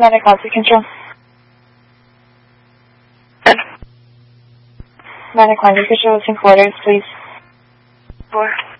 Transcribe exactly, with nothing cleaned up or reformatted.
Medic Officer Control. Medic Officer Control, what's in quarters, please? Four.